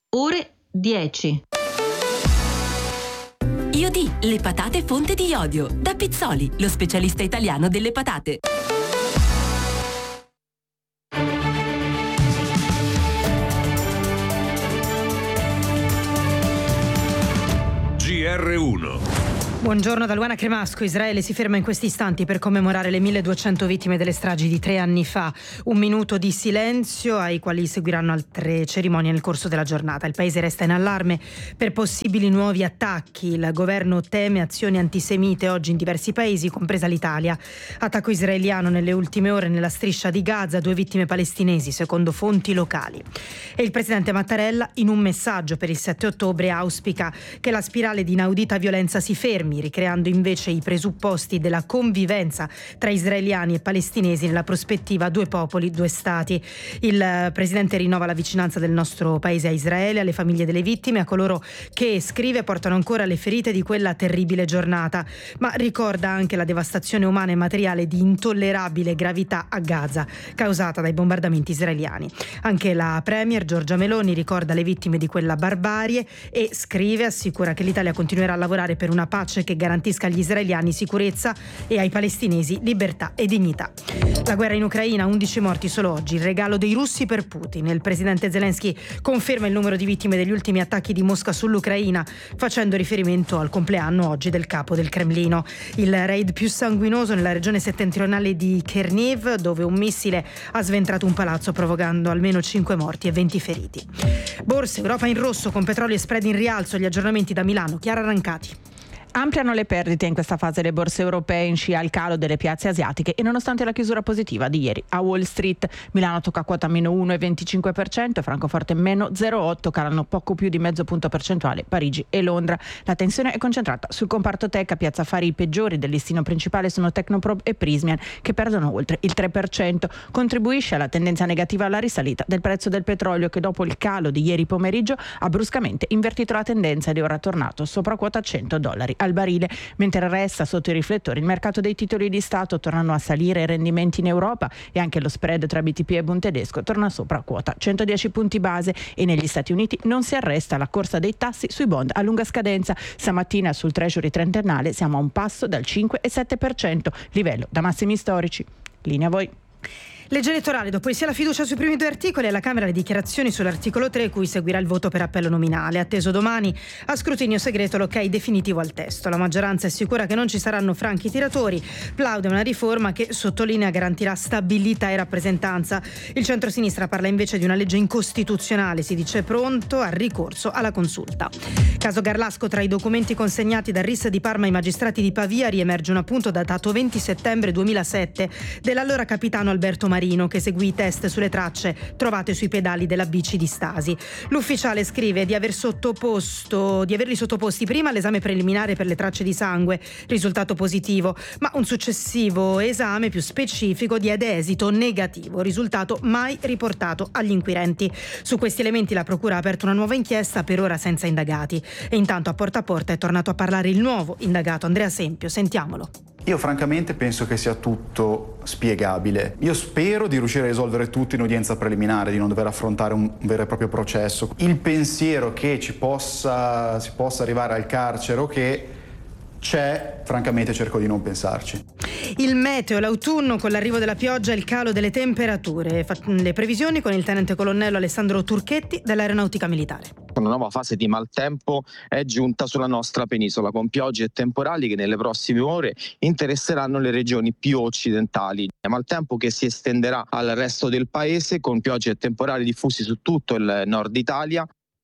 ore 10. Iodì, le patate fonte di iodio. Da Pizzoli, lo specialista italiano delle patate. GR1. Buongiorno da Luana Cremasco. Israele si ferma in questi istanti per commemorare le 1200 vittime delle stragi di 3 anni fa. Un minuto di silenzio ai quali seguiranno altre cerimonie nel corso della giornata. Il paese resta in allarme per possibili nuovi attacchi. Il governo teme azioni antisemite oggi in diversi paesi, compresa l'Italia. Attacco israeliano nelle ultime ore nella striscia di Gaza, 2 vittime palestinesi, secondo fonti locali. E il presidente Mattarella, in un messaggio per il 7 ottobre, auspica che la spirale di inaudita violenza si fermi, ricreando invece i presupposti della convivenza tra israeliani e palestinesi nella prospettiva 2 popoli, 2 stati. Il presidente rinnova la vicinanza del nostro paese a Israele, alle famiglie delle vittime, a coloro che, scrive, portano ancora le ferite di quella terribile giornata, ma ricorda anche la devastazione umana e materiale di intollerabile gravità a Gaza, causata dai bombardamenti israeliani. Anche la premier Giorgia Meloni ricorda le vittime di quella barbarie e, scrive, assicura che l'Italia continuerà a lavorare per una pace che garantisca agli israeliani sicurezza e ai palestinesi libertà e dignità. La guerra in Ucraina, 11 morti solo oggi, il regalo dei russi per Putin. Il presidente Zelensky conferma il numero di vittime degli ultimi attacchi di Mosca sull'Ucraina, facendo riferimento al compleanno oggi del capo del Cremlino. Il raid più sanguinoso nella regione settentrionale di Cherniv, dove un missile ha sventrato un palazzo provocando almeno 5 morti e 20 feriti. Borse, Europa in rosso con petrolio e spread in rialzo. Gli aggiornamenti da Milano, Chiara Rancati. Ampliano le perdite in questa fase le borse europee in scia al calo delle piazze asiatiche e nonostante la chiusura positiva di ieri. A Wall Street Milano tocca quota meno 1,25%, Francoforte meno 0,8%, calano poco più di mezzo punto percentuale Parigi e Londra. La tensione è concentrata sul comparto tech. A Piazza Affari i peggiori del listino principale sono Tecnoprobe e Prysmian, che perdono oltre il 3%. Contribuisce alla tendenza negativa la risalita del prezzo del petrolio, che dopo il calo di ieri pomeriggio ha bruscamente invertito la tendenza ed è ora tornato sopra quota $100 al barile, mentre resta sotto i riflettori il mercato dei titoli di Stato. Tornano a salire i rendimenti in Europa e anche lo spread tra BTP e Bund tedesco torna sopra quota 110 punti base, e negli Stati Uniti non si arresta la corsa dei tassi sui bond a lunga scadenza. Stamattina sul Treasury trentennale siamo a un passo dal 5,7%, livello da massimi storici. Linea a voi. Legge elettorale, dopo sia la fiducia sui primi 2 articoli, alla Camera le dichiarazioni sull'articolo 3, cui seguirà il voto per appello nominale. Atteso domani a scrutinio segreto l'ok definitivo al testo. La maggioranza è sicura che non ci saranno franchi tiratori, plaude una riforma che, sottolinea, garantirà stabilità e rappresentanza. Il centrosinistra parla invece di una legge incostituzionale, si dice pronto al ricorso alla consulta. Caso Garlasco, tra i documenti consegnati dal RIS di Parma ai magistrati di Pavia riemerge un appunto datato 20 settembre 2007 dell'allora capitano Alberto Marino, che seguì i test sulle tracce trovate sui pedali della bici di Stasi. L'ufficiale scrive di averli sottoposti prima all'esame preliminare per le tracce di sangue, risultato positivo, ma un successivo esame più specifico diede esito negativo, risultato mai riportato agli inquirenti. Su questi elementi la procura ha aperto una nuova inchiesta, per ora senza indagati, e intanto a porta è tornato a parlare il nuovo indagato Andrea Sempio. Sentiamolo. Io francamente penso che sia tutto spiegabile. Io spero di riuscire a risolvere tutto in udienza preliminare, di non dover affrontare un vero e proprio processo. Il pensiero che si possa arrivare al carcere o che c'è, francamente cerco di non pensarci. Il meteo, l'autunno con l'arrivo della pioggia e il calo delle temperature. Le previsioni con il tenente colonnello Alessandro Turchetti dell'Aeronautica Militare. Una nuova fase di maltempo è giunta sulla nostra penisola, con piogge e temporali che nelle prossime ore interesseranno le regioni più occidentali. Maltempo che si estenderà al resto del paese, con piogge e temporali diffusi su tutto il nord Italia.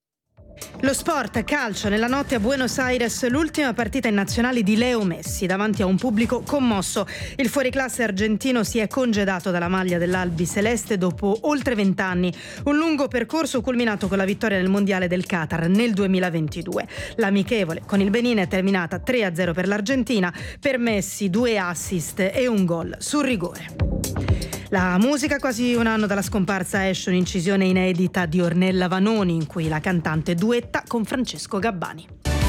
Lo sport, calcio, nella notte a Buenos Aires l'ultima partita in nazionale di Leo Messi davanti a un pubblico commosso. Il fuoriclasse argentino si è congedato dalla maglia dell'Albi Celeste dopo oltre 20 anni, un lungo percorso culminato con la vittoria nel mondiale del Qatar nel 2022. L'amichevole con il Benin è terminata 3-0 per l'Argentina, per Messi 2 assist e un gol sul rigore. La musica, quasi un anno dalla scomparsa, esce un'incisione inedita di Ornella Vanoni in cui la cantante duetta con Francesco Gabbani.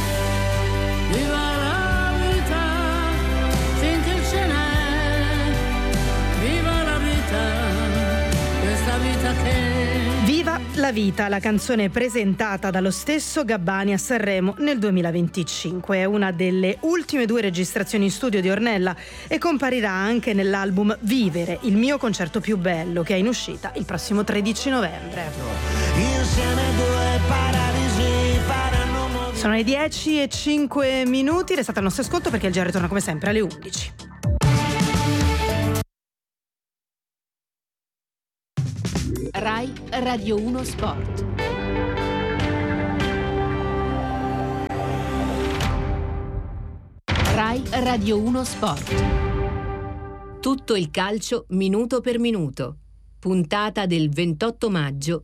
Viva la vita, senti il cenere, viva la vita, questa vita che... Viva La vita, la canzone presentata dallo stesso Gabbani a Sanremo nel 2025. È una delle ultime 2 registrazioni in studio di Ornella e comparirà anche nell'album Vivere, il mio concerto più bello, che è in uscita il prossimo 13 novembre. Insieme due paradisi faranno. Sono le 10:05, restate al nostro ascolto perché il GR torna come sempre alle 11. Rai Radio 1 Sport. Rai Radio 1 Sport. Tutto il calcio minuto per minuto. Puntata del 28 maggio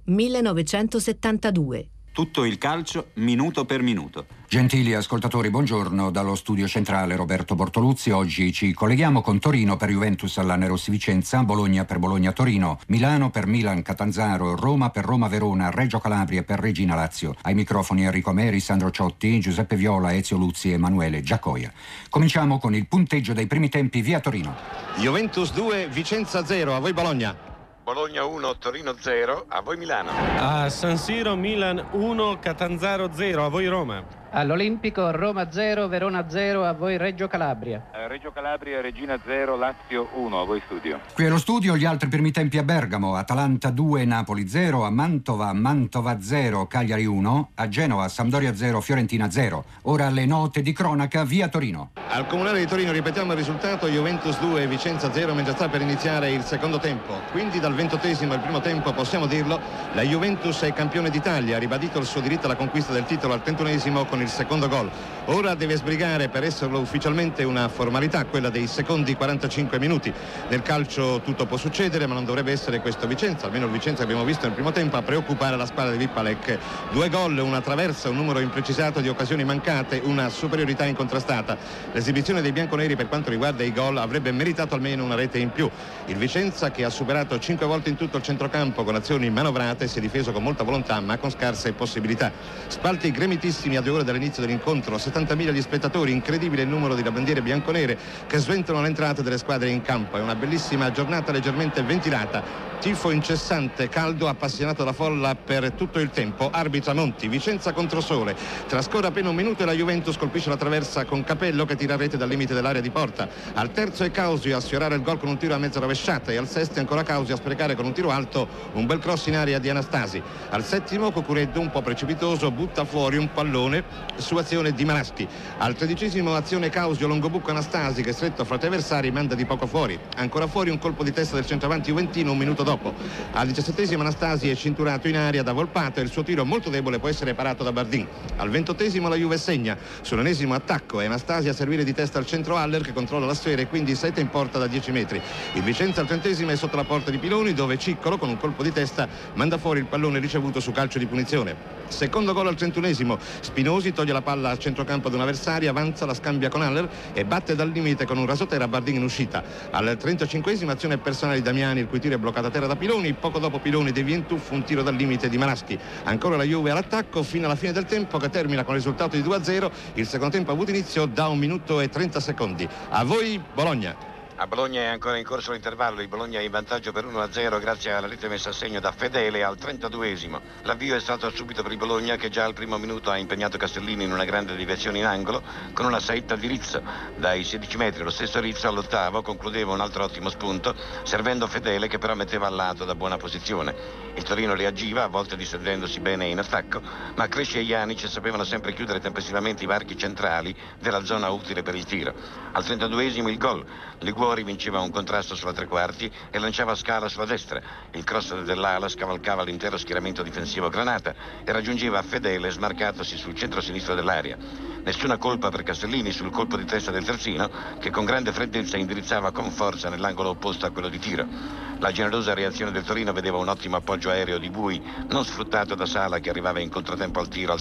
1972. Tutto il calcio minuto per minuto. Gentili ascoltatori, buongiorno dallo studio centrale Roberto Bortoluzzi. Oggi ci colleghiamo con Torino per Juventus alla Nerossi Vicenza, Bologna per Bologna Torino, Milano per Milan Catanzaro, Roma per Roma Verona, Reggio Calabria per Regina Lazio. Ai microfoni Enrico Meri, Sandro Ciotti, Giuseppe Viola, Ezio Luzzi e Emanuele Giacoia. Cominciamo con il punteggio dei primi tempi via Torino. Juventus 2, Vicenza 0, a voi Bologna. Bologna 1, Torino 0, a voi Milano. A San Siro Milan 1, Catanzaro 0, a voi Roma. All'Olimpico Roma 0, Verona 0, a voi Reggio Calabria. Reggio Calabria, Regina 0, Lazio 1, a voi studio. Qui allo studio gli altri primi tempi a Bergamo, Atalanta 2, Napoli 0, a Mantova, Mantova 0, Cagliari 1, a Genova, Sampdoria 0, Fiorentina 0. Ora le note di cronaca via Torino. Al Comunale di Torino ripetiamo il risultato, Juventus 2, Vicenza 0, mentre sta per iniziare il secondo tempo. Quindi dal 20° al primo tempo, possiamo dirlo, la Juventus è campione d'Italia, ha ribadito il suo diritto alla conquista del titolo al 31° con il secondo gol. Ora deve sbrigare per esserlo ufficialmente una formalità, quella dei secondi 45 minuti. Nel calcio tutto può succedere, ma non dovrebbe essere questo Vicenza, almeno il Vicenza che abbiamo visto nel primo tempo, a preoccupare la squadra di Vipalek. 2 gol, una traversa, un numero imprecisato di occasioni mancate, una superiorità incontrastata. L'esibizione dei bianconeri per quanto riguarda i gol avrebbe meritato almeno una rete in più. Il Vicenza, che ha superato 5 volte in tutto il centrocampo con azioni manovrate, si è difeso con molta volontà ma con scarse possibilità. Spalti gremitissimi a 2 ore dall'inizio dell'incontro, 70.000 gli spettatori, incredibile il numero di bandiere bianconere che sventolano le entrate delle squadre in campo. È una bellissima giornata leggermente ventilata, tifo incessante, caldo, appassionato da folla per tutto il tempo. Arbitra Monti, Vicenza contro Sole, trascorre appena un minuto e la Juventus colpisce la traversa con Capello che tira a rete dal limite dell'area di porta. Al terzo è Causio a sfiorare il gol con un tiro a mezza rovesciata e al sesto è ancora Causio a sprecare con un tiro alto un bel cross in area di Anastasi. Al settimo Cucureddu, un po' precipitoso, butta fuori un pallone su azione di Maraschi. Al 13° azione Causio, longobucco Anastasi che stretto fra tre avversari manda di poco fuori. Ancora fuori un colpo di testa del centravanti juventino un minuto dopo. Al 17° Anastasi è cinturato in aria da Volpato e il suo tiro molto debole può essere parato da Bardin. Al 20° la Juve segna sull'ennesimo attacco e Anastasi a servire di testa al centro Haller che controlla la sfera e quindi seta in porta da 10 metri. Il Vicenza al 30° è sotto la porta di Piloni dove Ciccolo con un colpo di testa manda fuori il pallone ricevuto su calcio di punizione. Secondo gol al 31°, Spinosi toglie la palla al centrocampo di un avversario, avanza, la scambia con Haller e batte dal limite con un rasoterra Bardin in uscita. Al 35° azione personale di Damiani, il cui tiro è bloccato a terra da Piloni, poco dopo Piloni devia in tuffo un tiro dal limite di Maraschi. Ancora la Juve all'attacco fino alla fine del tempo che termina con il risultato di 2-0. Il secondo tempo ha avuto inizio da 1 minuto e 30 secondi. A voi Bologna. A Bologna è ancora in corso l'intervallo, il Bologna è in vantaggio per 1-0 grazie alla rete messa a segno da Fedele al 32°. L'avvio è stato subito per il Bologna che già al primo minuto ha impegnato Castellini in una grande deviazione in angolo con una saetta di Rizzo dai 16 metri. Lo stesso Rizzo all'8° concludeva un altro ottimo spunto servendo Fedele che però metteva al lato da buona posizione. Il Torino reagiva, a volte dissendendosi bene in attacco, ma Cresci e Janic sapevano sempre chiudere tempestivamente i varchi centrali della zona utile per il tiro. Al 32° il gol. Liguori vinceva un contrasto sulla tre quarti e lanciava Scala sulla destra. Il cross dell'ala scavalcava l'intero schieramento difensivo granata e raggiungeva Fedele smarcatosi sul centro-sinistro dell'area. Nessuna colpa per Castellini sul colpo di testa del terzino che con grande freddezza indirizzava con forza nell'angolo opposto a quello di tiro. La generosa reazione del Torino vedeva un ottimo appoggio aereo di Bui non sfruttato da Sala che arrivava in controtempo al tiro al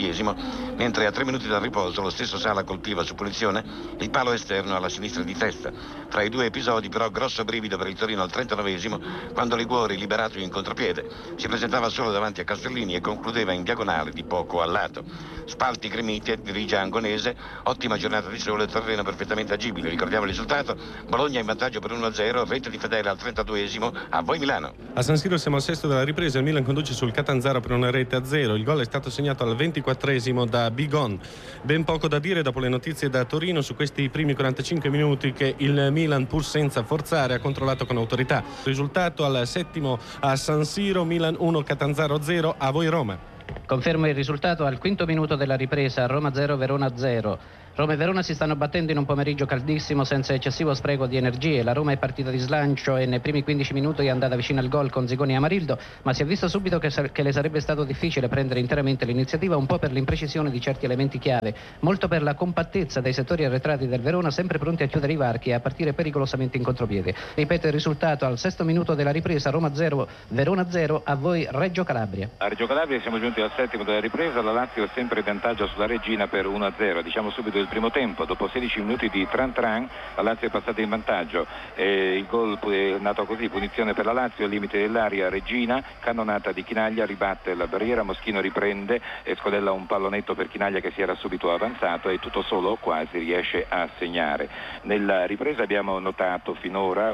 36°, mentre a 3 minuti dal riposo lo stesso Sala colpiva su punizione il palo esterno alla sinistra di testa. Fra i due episodi però grosso brivido per il Torino al 39° quando Liguori, liberato in contropiede, si presentava solo davanti a Castellini e concludeva in diagonale di poco al lato. Spalti gremiti dirige già Angonese, ottima giornata di sole, terreno perfettamente agibile. Ricordiamo il risultato: Bologna in vantaggio per 1-0, rete di Fedele al 32esimo. A voi Milano. A San Siro siamo al sesto della ripresa, il Milan conduce sul Catanzaro per una rete a 0, il gol è stato segnato al 24esimo da Bigon. Ben poco da dire dopo le notizie da Torino su questi primi 45 minuti che il Milan, pur senza forzare, ha controllato con autorità. Risultato al settimo a San Siro, Milan 1, Catanzaro 0. A voi Roma. Confermo il risultato al quinto minuto della ripresa, Roma 0, Verona 0. Roma e Verona si stanno battendo in un pomeriggio caldissimo senza eccessivo spreco di energie. La Roma è partita di slancio e nei primi 15 minuti è andata vicino al gol con Zigoni e Amarildo, ma si è visto subito che le sarebbe stato difficile prendere interamente l'iniziativa, un po' per l'imprecisione di certi elementi chiave, molto per la compattezza dei settori arretrati del Verona, sempre pronti a chiudere i varchi e a partire pericolosamente in contropiede. Ripeto il risultato al sesto minuto della ripresa, Roma 0, Verona 0. A voi Reggio Calabria. A Reggio Calabria siamo giunti al settimo della ripresa, la Lazio è sempre in vantaggio sulla Reggina per 1-0. Diciamo subito il primo tempo, dopo 16 minuti di tran la Lazio è passata in vantaggio, il gol è nato così: punizione per la Lazio al limite dell'area, Reggina, cannonata di Chinaglia, ribatte la barriera, Moschino riprende e scodella un pallonetto per Chinaglia che si era subito avanzato e tutto solo quasi riesce a segnare. Nella ripresa abbiamo notato finora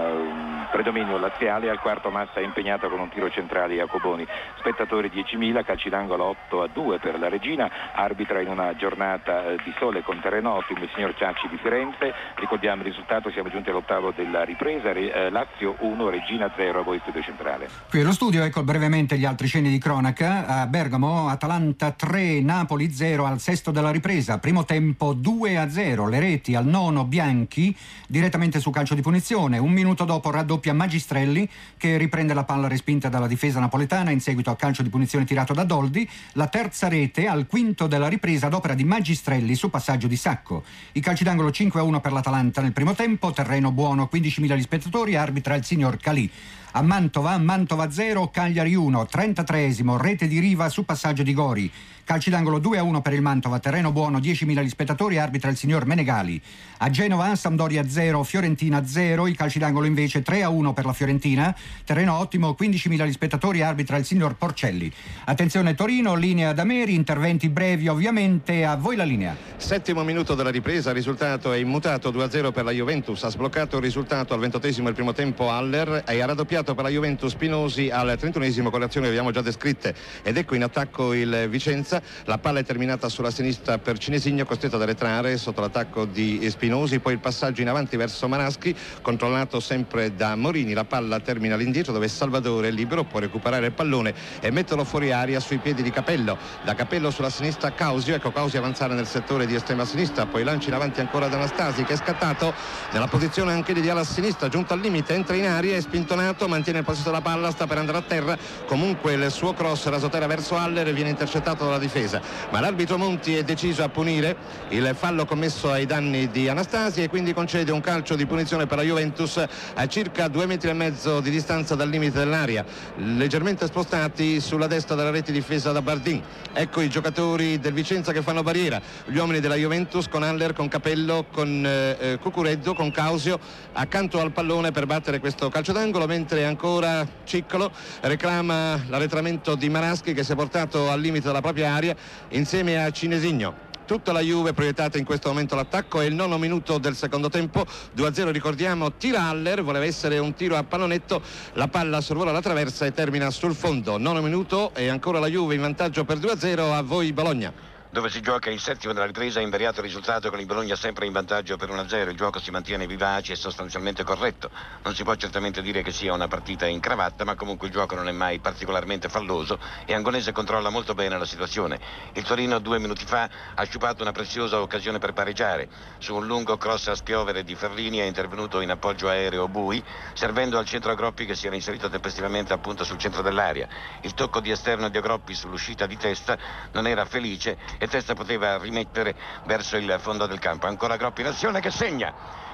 un predominio laziale, al quarto Massa è impegnata con un tiro centrale Jacoboni, spettatori 10.000, calci d'angolo 8-2 per la Reggina, arbitra in una giornata di sole con terreno ottimo il signor Ciacci di Firenze. Ricordiamo il risultato, siamo giunti all'ottavo della ripresa, Lazio 1, Reggina 0. A voi studio centrale. Qui allo studio, ecco brevemente gli altri sceni di cronaca. A Bergamo, Atalanta 3, Napoli 0 al sesto della ripresa, primo tempo 2-0, le reti al nono Bianchi direttamente su calcio di punizione, un minuto dopo raddoppia Magistrelli che riprende la palla respinta dalla difesa napoletana in seguito a calcio di punizione tirato da Doldi, la terza rete al quinto della ripresa ad opera di Magistrelli su passaggio di Sacco. I calci d'angolo 5-1 per l'Atalanta nel primo tempo, terreno buono, 15.000 gli spettatori, arbitra il signor Calì. A Mantova 0, Cagliari 1, 33esimo, rete di Riva su passaggio di Gori. Calci d'angolo 2-1 per il Mantova, terreno buono, 10.000 gli spettatori, arbitra il signor Menegali. A Genova, Sampdoria 0, Fiorentina 0, i calci d'angolo invece 3-1 per la Fiorentina, terreno ottimo, 15.000 gli spettatori, arbitra il signor Porcelli. Attenzione Torino, linea da Meri, interventi brevi ovviamente, a voi la linea. Settimo minuto della ripresa, il risultato è immutato, 2-0 per la Juventus, ha sbloccato il risultato al 28esimo il primo tempo Haller e ha raddoppiato per la Juventus Spinosi al 31esimo con le azioni che abbiamo già descritte, ed ecco in attacco il Vicenza, la palla è terminata sulla sinistra per Cinesigno, costretto ad arretrare sotto l'attacco di Spinosi, poi il passaggio in avanti verso Maraschi, controllato sempre da Morini, la palla termina all'indietro dove Salvatore è libero, può recuperare il pallone e metterlo fuori aria sui piedi di Capello, da Capello sulla sinistra Causio, ecco Causio avanzare nel settore di estrema sinistra, poi lanci in avanti ancora da Anastasi che è scattato nella posizione anche di ala a sinistra, giunto al limite, entra in aria, è spintonato, mantiene il possesso della palla, sta per andare a terra, comunque il suo cross rasoterra verso Haller viene intercettato dalla difesa, ma l'arbitro Monti è deciso a punire il fallo commesso ai danni di Anastasi e quindi concede un calcio di punizione per la Juventus a circa 2,5 metri di distanza dal limite dell'area, leggermente spostati sulla destra della rete difesa da Bardin. Ecco i giocatori del Vicenza che fanno barriera, gli uomini della Juventus con Haller, con Capello, con Cucureddo, con Causio accanto al pallone per battere questo calcio d'angolo, mentre ancora Ciccolo reclama l'arretramento di Maraschi che si è portato al limite della propria area insieme a Cinesigno. Tutta la Juve proiettata in questo momento all'attacco, è il nono minuto del secondo tempo, 2-0 ricordiamo, tira Haller, voleva essere un tiro a pallonetto, la palla sorvola la traversa e termina sul fondo. Nono minuto e ancora la Juve in vantaggio per 2-0, a voi Bologna. Dove si gioca il settimo della ripresa, invariato il risultato con il Bologna sempre in vantaggio per 1-0, il gioco si mantiene vivace e sostanzialmente corretto, non si può certamente dire che sia una partita in cravatta, ma comunque il gioco non è mai particolarmente falloso e Angonese controlla molto bene la situazione. Il Torino 2 minuti fa ha sciupato una preziosa occasione per pareggiare, su un lungo cross a spiovere di Ferlini è intervenuto in appoggio aereo Bui, servendo al centro Agroppi che si era inserito tempestivamente appunto sul centro dell'area. Il tocco di esterno di Agroppi sull'uscita di Testa non era felice e Testa poteva rimettere verso il fondo del campo. Ancora Groppi in azione che segna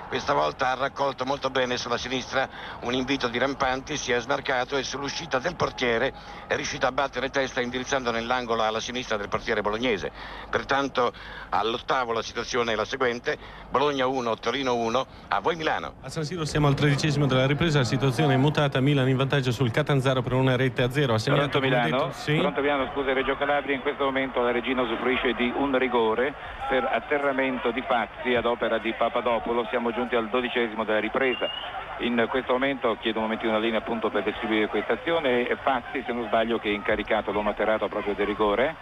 questa volta ha raccolto molto bene sulla sinistra un invito di Rampanti, si è smarcato e sull'uscita del portiere è riuscito a battere testa indirizzando nell'angolo alla sinistra del portiere bolognese. Pertanto all'8° la situazione è la seguente: Bologna 1, Torino 1, a voi Milano. A San Siro siamo al 13° della ripresa, la situazione è mutata, Milan in vantaggio sul Catanzaro per 1-0. Ha segnato Milano, sì? Pronto Milano, scusa, Reggio Calabria, in questo momento la Regina usufruisce di un rigore per atterramento di Fazzi ad opera di Papadopoulos. Siamo giunti al 12° della ripresa. In questo momento chiedo un momento una linea appunto per descrivere questa azione. È Fazzi, se non sbaglio, che è incaricato, l'uomo atterrato proprio del rigore,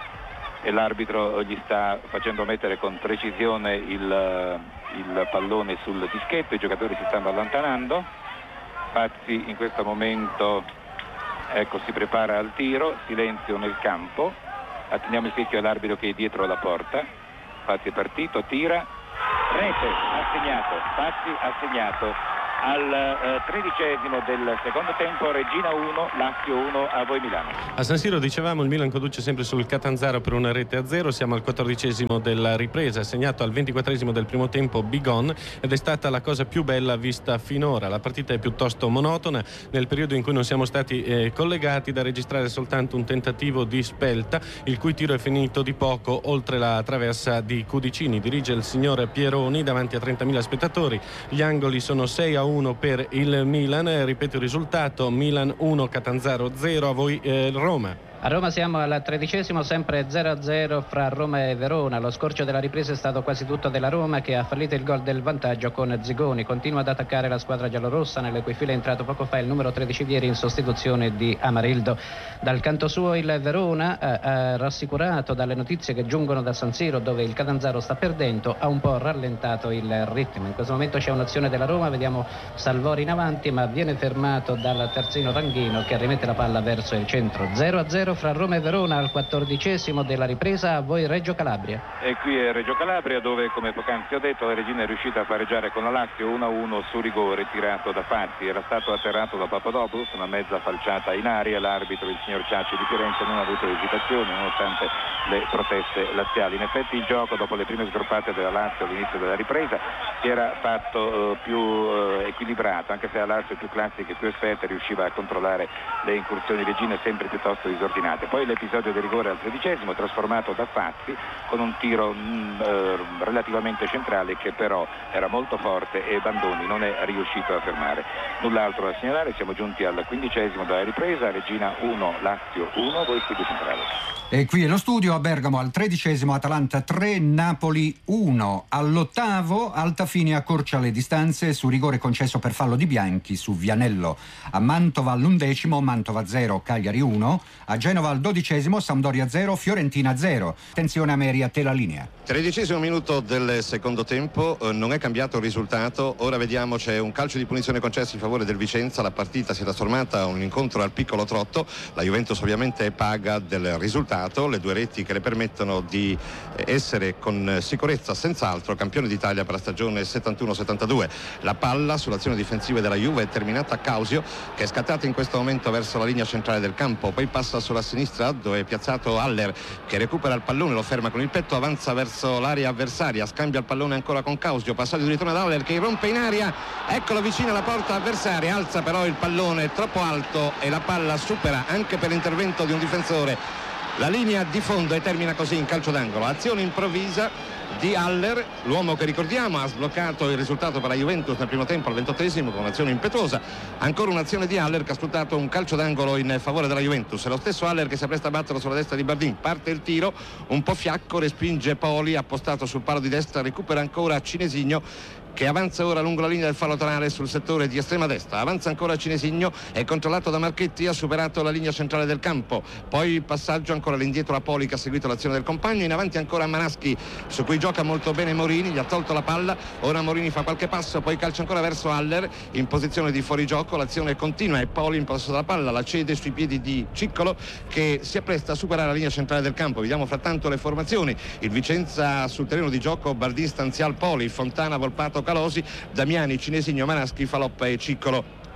e l'arbitro gli sta facendo mettere con precisione il pallone sul dischetto. I giocatori si stanno allontanando. Fazzi in questo momento, ecco, si prepara al tiro, silenzio nel campo, attendiamo il fischio all'arbitro che è dietro la porta. Fazzi è partito, tira, rete, ha segnato, Fazzi ha segnato al 13° del secondo tempo. Regina 1, Lazio 1, a voi Milano. A San Siro, dicevamo, il Milan conduce sempre sul Catanzaro per 1-0. Siamo al 14° della ripresa, segnato al 24° del primo tempo Bigon, ed è stata la cosa più bella vista finora. La partita è piuttosto monotona, nel periodo in cui non siamo stati collegati, da registrare soltanto un tentativo di Spelta, il cui tiro è finito di poco oltre la traversa di Cudicini. Dirige il signor Pieroni davanti a 30.000 spettatori. Gli angoli sono 6-1 per il Milan. Ripeto il risultato: Milan 1, Catanzaro 0. A voi Roma. A Roma siamo al 13°, sempre 0-0 fra Roma e Verona. Lo scorcio della ripresa è stato quasi tutto della Roma, che ha fallito il gol del vantaggio con Zigoni. Continua ad attaccare la squadra giallorossa, nelle cui file è entrato poco fa il numero 13 Vieri in sostituzione di Amarildo. Dal canto suo il Verona, rassicurato dalle notizie che giungono da San Siro, dove il Catanzaro sta perdendo, ha un po' rallentato il ritmo. In questo momento c'è un'azione della Roma, vediamo Salvori in avanti, ma viene fermato dal terzino Ranghino, che rimette la palla verso il centro. 0-0 fra Roma e Verona al 14° della ripresa. A voi Reggio Calabria. E qui è Reggio Calabria, dove, come poc'anzi ho detto, la Regina è riuscita a pareggiare con la Lazio 1-1 su rigore tirato da Fazzi. Era stato atterrato da Papadopoulos, una mezza falciata in aria. L'arbitro, il signor Ciacci di Firenze, non ha avuto esitazioni nonostante le proteste laziali. In effetti il gioco, dopo le prime sgruppate della Lazio all'inizio della ripresa, si era fatto più equilibrato, anche se la Lazio più classica e più esperta riusciva a controllare le incursioni regine sempre piuttosto disordinate. Poi l'episodio del rigore al 13° trasformato da Fazzi con un tiro relativamente centrale, che però era molto forte e Bandoni non è riuscito a fermare. Null'altro da segnalare. Siamo giunti al 15° della ripresa. Regina 1, Lazio 1, voi studio centrale. E qui è lo studio a Bergamo al 13° Atalanta 3, Napoli 1. All'8° Altafini accorcia le distanze su rigore concesso per fallo di Bianchi su Vianello. A Mantova all'11° Mantova 0, Cagliari 1. A Genova al 12° Sampdoria 0, Fiorentina 0. Attenzione Ameri, a te la linea. 13° minuto del secondo tempo, non è cambiato il risultato. Ora vediamo, c'è un calcio di punizione concesso in favore del Vicenza. La partita si è trasformata in un incontro al piccolo trotto. La Juventus ovviamente paga del risultato, le due reti che le permettono di essere con sicurezza senz'altro campione d'Italia per la stagione 71-72. La palla sull'azione difensiva della Juve è terminata a Causio, che è scattato in questo momento verso la linea centrale del campo, poi passa sulla sinistra dove è piazzato Haller, che recupera il pallone, lo ferma con il petto, avanza verso l'area avversaria, scambia il pallone ancora con Causio, passaggio di ritorno ad Haller che irrompe in aria, eccolo vicino alla porta avversaria, alza però il pallone troppo alto e la palla supera anche per l'intervento di un difensore la linea di fondo e termina così in calcio d'angolo. Azione improvvisa di Haller, l'uomo che ricordiamo ha sbloccato il risultato per la Juventus nel primo tempo al 28° con un'azione impetuosa. Ancora un'azione di Haller che ha sfruttato un calcio d'angolo in favore della Juventus. È lo stesso Haller che si appresta a battere sulla destra di Bardin, parte il tiro un po' fiacco, respinge Poli, appostato sul palo di destra, recupera ancora Cinesigno, che avanza ora lungo la linea del fallo laterale sul settore di estrema destra, avanza ancora Cinesigno, è controllato da Marchetti, ha superato la linea centrale del campo, poi il passaggio ancora all'indietro a Poli che ha seguito l'azione del compagno, in avanti ancora Manaschi su cui gioca molto bene Morini, gli ha tolto la palla, ora Morini fa qualche passo, poi calcia ancora verso Haller in posizione di fuorigioco, l'azione continua e Poli in possesso della palla, la cede sui piedi di Ciccolo che si appresta a superare la linea centrale del campo. Vediamo frattanto le formazioni: il Vicenza sul terreno di gioco, Bardin, Stanzial, Poli, Fontana, Volpato, Calosi, Damiani, Cinesigno, Manaschi, Faloppa e Ciccolo.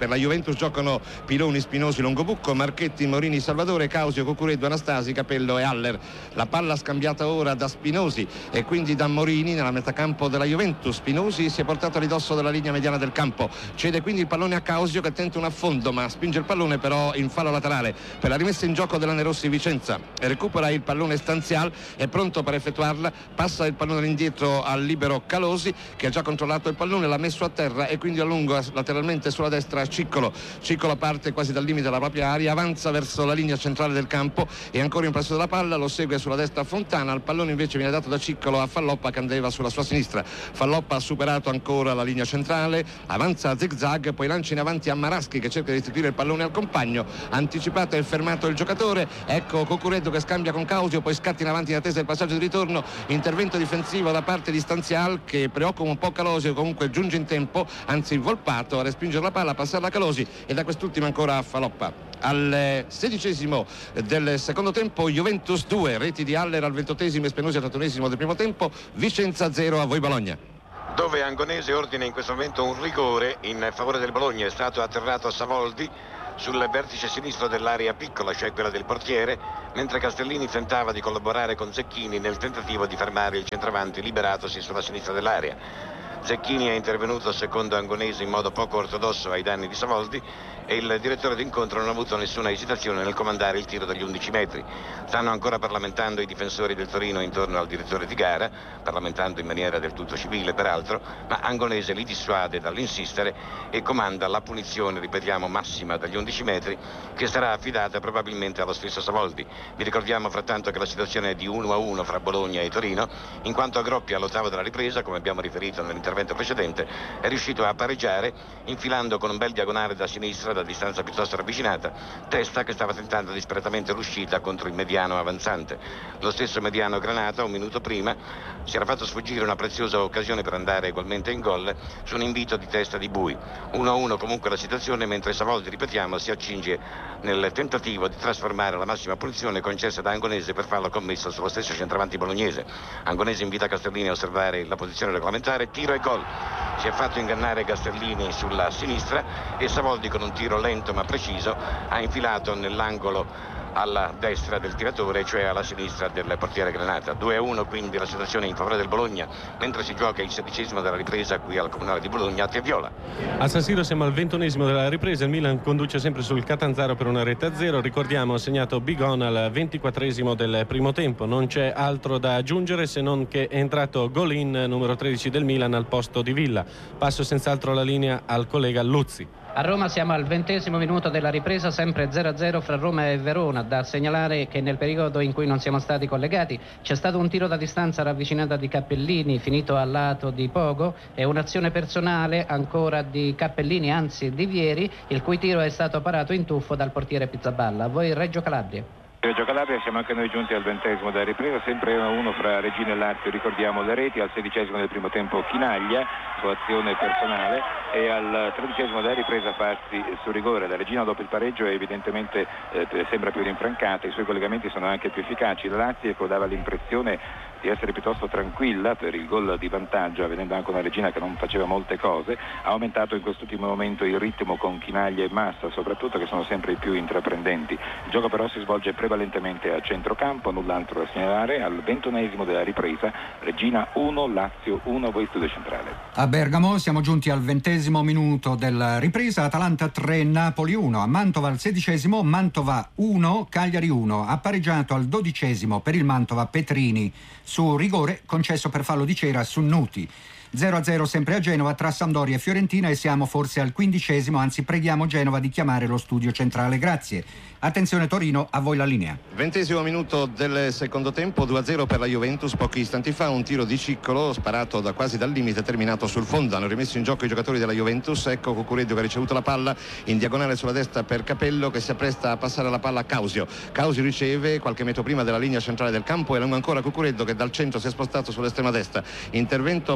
Per la Juventus giocano Piloni, Spinosi, Longobucco, Marchetti, Morini, Salvatore, Causio, Cucureddu, Anastasi, Capello e Haller. La palla scambiata ora da Spinosi e quindi da Morini nella metà campo della Juventus. Spinosi si è portato a ridosso della linea mediana del campo, cede quindi il pallone a Causio che tenta un affondo ma spinge il pallone però in fallo laterale per la rimessa in gioco della Nerossi Vicenza. Recupera il pallone Stanzial, è pronto per effettuarla, passa il pallone indietro al libero Calosi che ha già controllato il pallone, l'ha messo a terra e quindi allunga lateralmente sulla destra Ciccolo. Ciccolo parte quasi dal limite della propria area, avanza verso la linea centrale del campo e ancora in possesso della palla, lo segue sulla destra Fontana, il pallone invece viene dato da Ciccolo a Falloppa che andava sulla sua sinistra. Falloppa ha superato ancora la linea centrale, avanza a zigzag, poi lancia in avanti a Maraschi che cerca di restituire il pallone al compagno, anticipato e fermato il giocatore, ecco Cucureddu che scambia con Causio, poi scatta in avanti in attesa del passaggio di ritorno, intervento difensivo da parte di Stanzial che preoccupa un po' Calosi, comunque giunge in tempo, anzi Volpato a respingere la palla, a passarla a Calosi e da quest'ultimo ancora a Falloppa. Al 16° del secondo tempo Juventus 2, reti di Haller al 20° e Spinosi al 31° del primo tempo, Vicenza 0, a voi Bologna. Dove Angonese ordina in questo momento un rigore in favore del Bologna. È stato atterrato Savoldi sul vertice sinistro dell'area piccola, cioè quella del portiere, mentre Castellini tentava di collaborare con Zecchini nel tentativo di fermare il centravanti liberatosi sulla sinistra dell'area. Zecchini è intervenuto secondo Angonese in modo poco ortodosso ai danni di Savoldi e il direttore d'incontro non ha avuto nessuna esitazione nel comandare il tiro dagli 11 metri. Stanno ancora parlamentando i difensori del Torino intorno al direttore di gara, parlamentando in maniera del tutto civile peraltro, ma Angonese li dissuade dall'insistere e comanda la punizione, ripetiamo, massima dagli 11 metri, che sarà affidata probabilmente allo stesso Savoldi. Vi ricordiamo frattanto che la situazione è di 1-1 fra Bologna e Torino, in quanto Agroppi all'ottavo della ripresa, come abbiamo riferito nell'intervento precedente, è riuscito a pareggiare infilando con un bel diagonale da sinistra da distanza piuttosto ravvicinata Testa che stava tentando disperatamente l'uscita contro il mediano avanzante. Lo stesso mediano Granata un minuto prima si era fatto sfuggire una preziosa occasione per andare ugualmente in gol su un invito di Testa di Bui. 1-1 comunque la situazione, mentre Savoldi, ripetiamo, si accinge nel tentativo di trasformare la massima punizione concessa da Angonese per fallo commesso sullo stesso centravanti bolognese. Angonese invita Castellini a osservare la posizione regolamentare, tiro e gol. Si è fatto ingannare Castellini sulla sinistra e Savoldi con un tiro lento ma preciso ha infilato nell'angolo alla destra del tiratore, cioè alla sinistra del portiere Granata. 2-1 quindi la situazione in favore del Bologna, mentre si gioca il 16° della ripresa qui al Comunale di Bologna a Teviola. A San Siro siamo al 21° della ripresa, il Milan conduce sempre sul Catanzaro per una rete a 0, ricordiamo ha segnato Bigon al 24° del primo tempo. Non c'è altro da aggiungere se non che è entrato Golin, numero 13 del Milan, al posto di Villa. Passo senz'altro la linea al collega Luzzi. A Roma siamo al 20° minuto della ripresa, sempre 0-0 fra Roma e Verona. Da segnalare che nel periodo in cui non siamo stati collegati c'è stato un tiro da distanza ravvicinata di Cappellini finito al lato di Pogo e un'azione personale ancora di Cappellini, anzi di Vieri, il cui tiro è stato parato in tuffo dal portiere Pizzaballa. A voi Reggio Calabria. Reggio Calabria, siamo anche noi giunti al 20° della ripresa, sempre 1-1 fra Reggina e Lazio, ricordiamo le reti. Al 16° del primo tempo Chinaglia su azione personale e al 13° della ripresa Fazzi su rigore. La Reggina dopo il pareggio evidentemente sembra più rinfrancata, i suoi collegamenti sono anche più efficaci. La Lazio dava l'impressione di essere piuttosto tranquilla per il gol di vantaggio, avvenendo anche una Reggina che non faceva molte cose. Ha aumentato in quest'ultimo momento il ritmo con Chinaglia e Massa soprattutto, che sono sempre i più intraprendenti. Il gioco però si svolge prevalentemente a centrocampo, null'altro da segnalare. Al 21° della ripresa Reggina 1, Lazio 1, voi studio centrale. A Bergamo siamo giunti al 20° minuto della ripresa, Atalanta 3, Napoli 1, a Mantova al 16° Mantova 1, Cagliari 1, ha pareggiato al 12° per il Mantova Petrini su rigore concesso per fallo di cera su Nuti. 0-0 sempre a Genova tra Sampdoria e Fiorentina e siamo forse al 15°, anzi preghiamo Genova di chiamare lo studio centrale. Grazie. Attenzione Torino, a voi la linea. 20° minuto del secondo tempo, 2-0 per la Juventus. Pochi istanti fa un tiro di Ciccolo sparato da quasi dal limite, terminato sul fondo. Hanno rimesso in gioco i giocatori della Juventus. Ecco Cucureddu che ha ricevuto la palla in diagonale sulla destra per Capello, che si appresta a passare la palla a Causio. Causio riceve qualche metro prima della linea centrale del campo e lungo ancora Cucureddu che dal centro si è spostato sull'estrema destra. Intervento però in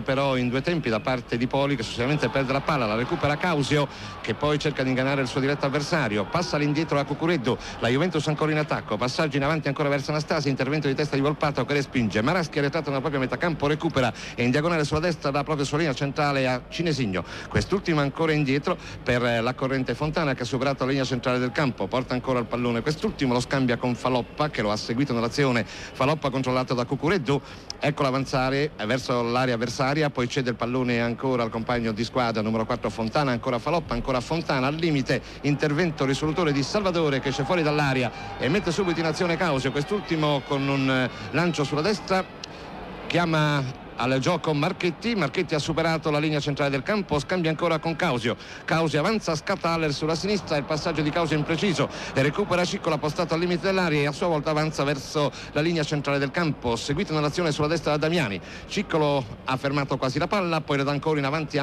in due tempi da parte di Poli, che successivamente perde la palla, la recupera Causio, che poi cerca di ingannare il suo diretto avversario, passa all'indietro a Cucureddu, la Juventus ancora in attacco, passaggio in avanti ancora verso Anastasi, intervento di testa di Volpato che respinge, Maraschi è arretrato nella propria metà campo, recupera e in diagonale sulla destra dà proprio sulla linea centrale a Cinesigno, quest'ultimo ancora indietro per la corrente Fontana che ha superato la linea centrale del campo, porta ancora il pallone, quest'ultimo lo scambia con Faloppa che lo ha seguito nell'azione, Faloppa controllato da Cucureddu, eccolo avanzare verso l'area avversaria, poi cede il pallone ancora al compagno di squadra numero 4 Fontana, ancora Faloppa, ancora Fontana, al limite intervento risolutore di Salvatore che esce fuori dall'area e mette subito in azione Causio, quest'ultimo con un lancio sulla destra chiama al gioco Marchetti ha superato la linea centrale del campo, scambia ancora con Causio avanza, scatta Haller sulla sinistra, il passaggio di Causio impreciso e recupera Ciccola postato al limite dell'area e a sua volta avanza verso la linea centrale del campo, seguito nell'azione sulla destra da Damiani, Ciccolo ha fermato quasi la palla, poi la dà ancora in avanti a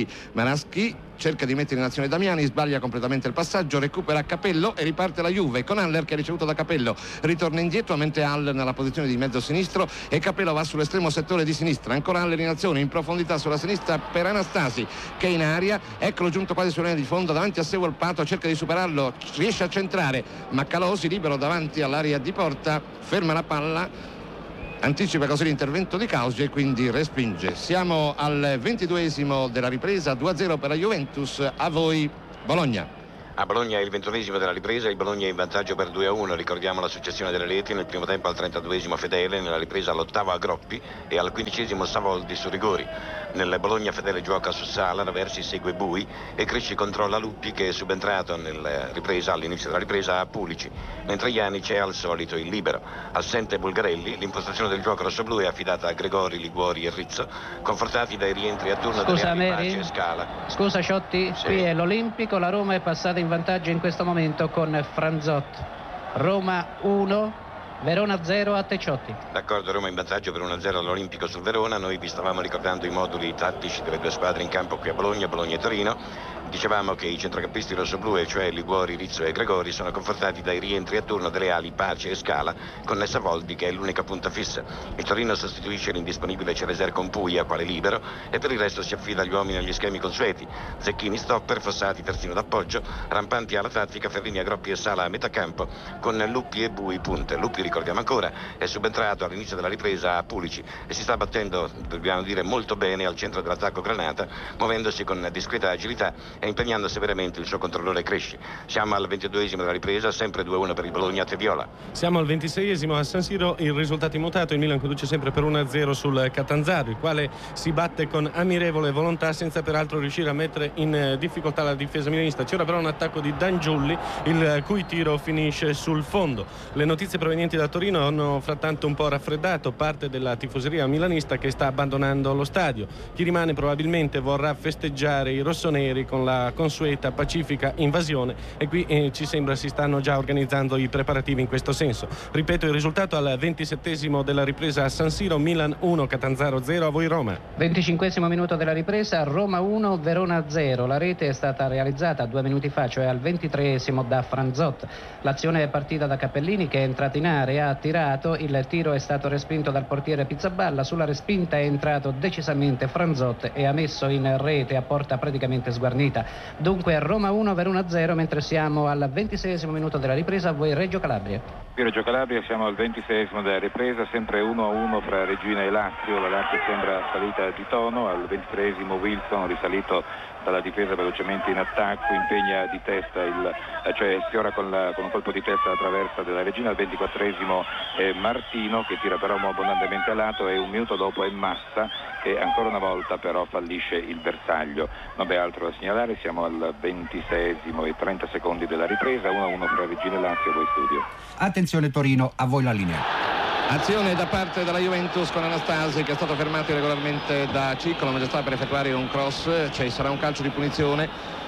Maraschi cerca di mettere in azione Damiani, sbaglia completamente il passaggio, recupera Capello e riparte la Juve con Haller che ha ricevuto da Capello, ritorna indietro mentre Haller nella posizione di mezzo sinistro e Capello va sull'estremo settore di sinistra, ancora Haller in azione in profondità sulla sinistra per Anastasi che è in aria, eccolo giunto quasi sulla linea di fondo, davanti a sé Volpato, cerca di superarlo, riesce a centrare ma Calosi libero davanti all'area di porta, ferma la palla, anticipa così l'intervento di Causio e quindi respinge. Siamo al 22esimo della ripresa, 2-0 per la Juventus, a voi Bologna. A Bologna è il 21esimo della ripresa, il Bologna è in vantaggio per 2-1, ricordiamo la successione delle reti, nel primo tempo al 32esimo Fedele, nella ripresa all'8º Agroppi e al 15esimo Savoldi su rigori. Nel Bologna Fedele gioca su Sala, Raversi segue Bui e Crisci controlla Luppi che è subentrato all'inizio della ripresa a Pulici, mentre Janic è al solito il libero. Assente Bulgarelli, l'impostazione del gioco rossoblu è affidata a Gregori, Liguori e Rizzo, confortati dai rientri a turno delle ali Pace e Scala. Scusa Ciotti, sì. Qui è l'Olimpico, la Roma è passata in vantaggio in questo momento con Franzot. Roma 1, Verona 0 a Tecciotti. D'accordo, Roma in vantaggio per 1-0 all'Olimpico sul Verona. Noi vi stavamo ricordando i moduli tattici delle due squadre in campo qui a Bologna e Torino. Dicevamo che i centrocampisti rossoblu, cioè Liguori, Rizzo e Gregori, sono confortati dai rientri a turno delle ali Pace e Scala con Savoldi che è l'unica punta fissa. Il Torino sostituisce l'indisponibile Cereser con Puglia quale libero e per il resto si affida agli uomini agli schemi consueti. Zecchini stopper, Fossati terzino d'appoggio, rampanti alla tattica, Ferrini, Agroppi e Sala a metà campo con Luppi e Bui punte. Luppi, ricordiamo ancora, è subentrato all'inizio della ripresa a Pulici e si sta battendo, dobbiamo dire, molto bene al centro dell'attacco granata, muovendosi con discreta agilità e impegnando severamente il suo controllore Cresci. Siamo al 22esimo della ripresa, sempre 2-1 per il Bologna a Teviola. Siamo al 26esimo a San Siro, il risultato immutato, il Milan conduce sempre per 1-0 sul Catanzaro, il quale si batte con ammirevole volontà senza peraltro riuscire a mettere in difficoltà la difesa milanista. C'era però un attacco di Dangiulli, il cui tiro finisce sul fondo. Le notizie provenienti da Torino hanno frattanto un po' raffreddato parte della tifoseria milanista che sta abbandonando lo stadio. Chi rimane probabilmente vorrà festeggiare i rossoneri con la consueta pacifica invasione e qui ci sembra si stanno già organizzando i preparativi in questo senso. Ripeto il risultato al 27esimo della ripresa a San Siro, Milan 1, Catanzaro 0, a voi Roma. 25esimo minuto della ripresa, Roma 1, Verona 0. La rete è stata realizzata 2 minuti fa, cioè al 23esimo da Franzot. L'azione è partita da Cappellini che è entrato in area, ha tirato, il tiro è stato respinto dal portiere Pizzaballa, sulla respinta è entrato decisamente Franzot e ha messo in rete a porta praticamente sguarnita. Dunque Roma 1, Verona 0, mentre siamo al 26esimo minuto della ripresa, a voi Reggio Calabria. Qui Reggio Calabria siamo al 26esimo della ripresa, sempre 1-1 fra Reggina e Lazio, la Lazio sembra salita di tono, al 23esimo Wilson risalito dalla difesa velocemente in attacco, impegna di testa cioè sfiora con un colpo di testa la traversa della Regina, al 24esimo Martino che tira però abbondantemente a lato e un minuto dopo è Massa che ancora una volta però fallisce il bersaglio. Non c'è altro da segnalare, siamo al 26esimo e 30 secondi della ripresa, 1-1 fra Regina e Lazio, voi studio. Attenzione Torino, a voi la linea. Azione da parte della Juventus con Anastasi che è stato fermato irregolarmente da Ciccolo mentre stava per effettuare un cross, cioè sarà un calcio di punizione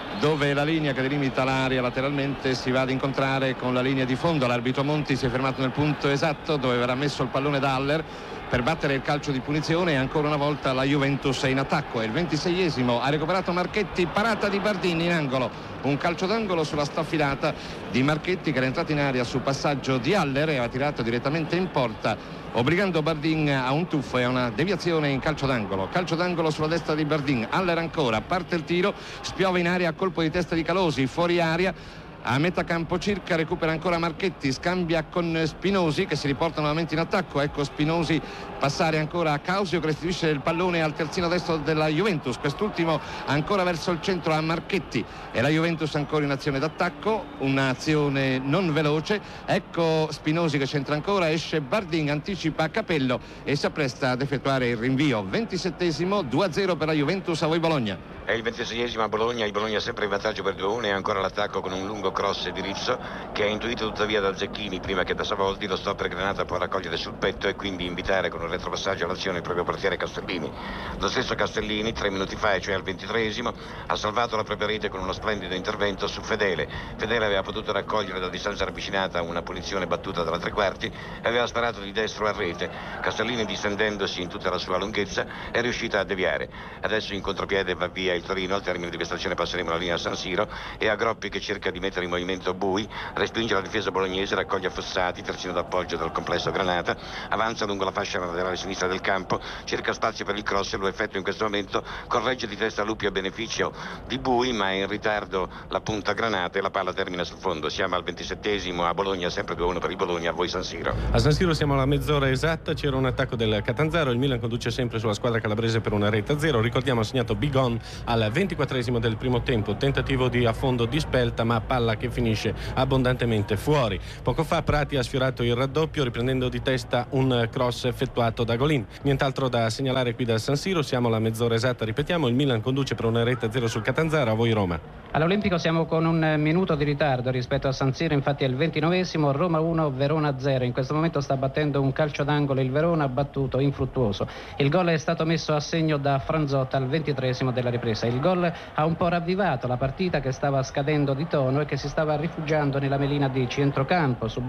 dove la linea che delimita l'area lateralmente si va ad incontrare con la linea di fondo. L'arbitro Monti si è fermato nel punto esatto dove verrà messo il pallone da Haller per battere il calcio di punizione, e ancora una volta la Juventus è in attacco. È il 26esimo, ha recuperato Marchetti, parata di Bardin in angolo, un calcio d'angolo sulla staffilata di Marchetti che era entrato in area su passaggio di Haller e aveva tirato direttamente in porta, obbligando Bardin a un tuffo e a una deviazione in calcio d'angolo sulla destra di Bardin. Haller ancora, parte il tiro, spiove in area a colpo di testa di Calosi, fuori area a metà campo circa, recupera ancora Marchetti, scambia con Spinosi che si riporta nuovamente in attacco. Ecco Spinosi passare ancora a Causio che restituisce il pallone al terzino destro della Juventus, quest'ultimo ancora verso il centro a Marchetti, e la Juventus ancora in azione d'attacco, un'azione non veloce. Ecco Spinosi che c'entra ancora, esce Bardin, anticipa Capello e si appresta ad effettuare il rinvio. 27esimo, 2-0 per la Juventus, a voi Bologna. È il 26esimo a Bologna, il Bologna sempre in vantaggio per 2-1 e ancora l'attacco con un lungo cross di Rizzo che ha intuito tuttavia da Zecchini prima che da Savoldi. Lo stopper Granata può raccogliere sul petto e quindi invitare con un retropassaggio all'azione il proprio portiere Castellini. Lo stesso Castellini 3 minuti fa, e cioè al 23esimo, ha salvato la propria rete con uno splendido intervento su Fedele. Fedele aveva potuto raccogliere da distanza ravvicinata una punizione battuta dalla tre quarti e aveva sparato di destro a rete. Castellini, distendendosi in tutta la sua lunghezza, è riuscito a deviare. Adesso in contropiede va via il Torino. Al termine di questa azione passeremo la linea a San Siro e a Groppi che cerca di mettere in movimento Bui, respinge la difesa bolognese, raccoglie Fossati, terzino d'appoggio del complesso Granata, avanza lungo la fascia laterale sinistra del campo, cerca spazio per il cross e lo effettua in questo momento, corregge di testa Lupi a beneficio di Bui, ma è in ritardo la punta Granata e la palla termina sul fondo. Siamo al 27esimo a Bologna, sempre 2-1 per il Bologna, a voi San Siro. A San Siro siamo alla mezz'ora esatta, c'era un attacco del Catanzaro, il Milan conduce sempre sulla squadra calabrese per una rete a 0. Ricordiamo ha segnato Bigon al 24esimo del primo tempo, tentativo di affondo di Spelta ma palla che finisce abbondantemente fuori. Poco fa Prati ha sfiorato il raddoppio riprendendo di testa un cross effettuato da Golin. Nient'altro da segnalare qui da San Siro, siamo alla mezz'ora esatta, ripetiamo, il Milan conduce per una rete a 0 sul Catanzaro, a voi Roma. All'Olimpico siamo con un minuto di ritardo rispetto a San Siro, infatti è il 29esimo, Roma 1, Verona 0. In questo momento sta battendo un calcio d'angolo il Verona, battuto infruttuoso. Il gol è stato messo a segno da Franzotta al 23esimo della ripresa. Il gol ha un po' ravvivato la partita che stava scadendo di tono e che si stava rifugiando nella melina di centrocampo.